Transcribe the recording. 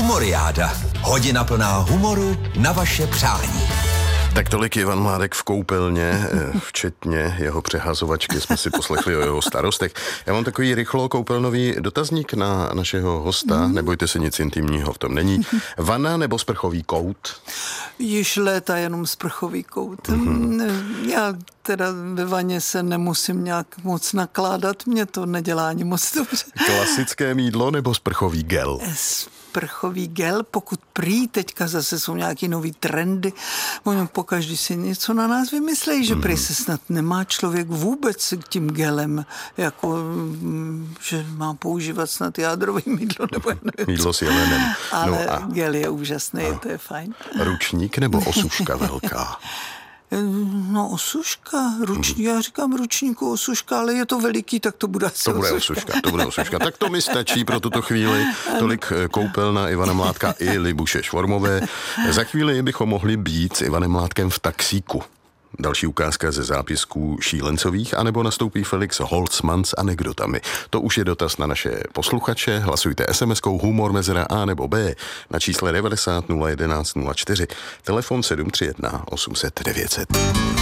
Humoriáda. Hodina plná humoru na vaše přání. Tak tolik Ivan Mládek v koupelně, včetně jeho přehazovačky, jsme si poslechli o jeho starostech. Já mám takový rychlo koupelnový dotazník na našeho hosta, nebojte se, nic intimního v tom není. Vana nebo sprchový kout? Již léta jenom sprchový kout. Já teda ve vaně se nemusím nějak moc nakládat, mě to nedělá ani moc dobře. Klasické mýdlo nebo sprchový gel? Sprchový gel, pokud prý, teďka zase jsou nějaký nový trendy, oni pokaždý si něco na nás vymyslejí, že prý se snad nemá člověk vůbec tím gelem, jako, že má používat snad jádrový mýdlo, nebo nevím. Mýdlo s jelenem. Ale gel je úžasný, to je fajn. Ručník nebo osuška velká? No osuška, já říkám ručníku osuška, ale je to veliký, tak to bude asi To bude osuška. Tak to mi stačí pro tuto chvíli. Tolik koupelna Ivana Mládka i Libuše Švormové. Za chvíli bychom mohli být s Ivanem Mládkem v taxíku. Další ukázka ze zápisků šílencových, anebo nastoupí Felix Holzmann s anekdotami. To už je dotaz na naše posluchače. Hlasujte SMS-kou humor mezera A nebo B na čísle 90 011 04, telefon 731 800 900.